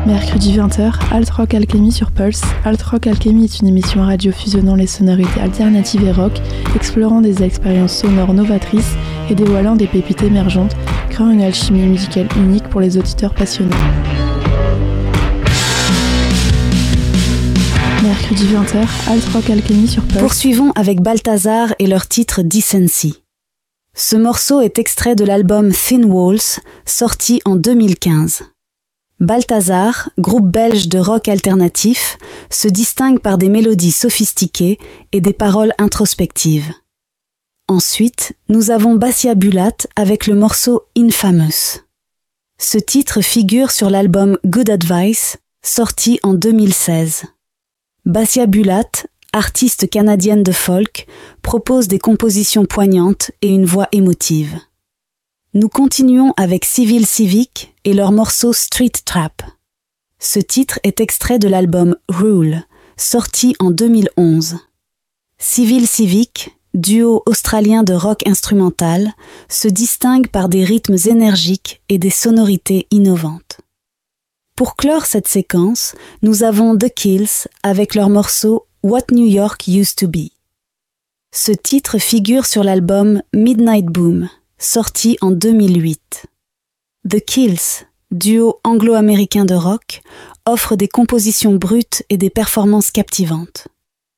Mercredi 20h, Alt Rock Alchemy sur Pulse. Alt Rock Alchemy est une émission radio fusionnant les sonorités alternatives et rock, explorant des expériences sonores novatrices et dévoilant des pépites émergentes, créant une alchimie musicale unique pour les auditeurs passionnés. Mercredi 20h, Alt Rock Alchemy sur Pulse. Poursuivons avec Balthazar et leur titre Decency. Ce morceau est extrait de l'album Thin Walls, sorti en 2015. Balthazar, groupe belge de rock alternatif, se distingue par des mélodies sophistiquées et des paroles introspectives. Ensuite, nous avons Bassia Bulat avec le morceau Infamous. Ce titre figure sur l'album Good Advice, sorti en 2016. Bassia Bulat, artiste canadienne de folk, propose des compositions poignantes et une voix émotive. Nous continuons avec Civil Civic et leur morceau Street Trap. Ce titre est extrait de l'album Rule, sorti en 2011. Civil Civic, duo australien de rock instrumental, se distingue par des rythmes énergiques et des sonorités innovantes. Pour clore cette séquence, nous avons The Kills avec leur morceau What New York Used to Be. Ce titre figure sur l'album Midnight Boom, sorti en 2008. The Kills, duo anglo-américain de rock, offre des compositions brutes et des performances captivantes.